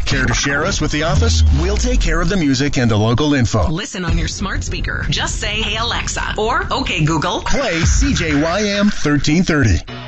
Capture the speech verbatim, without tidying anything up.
Care to share us with the office? We'll take care of the music and the local info. Listen on your smart speaker. Just say, "Hey Alexa," or "Okay Google." Play C J Y M thirteen thirty.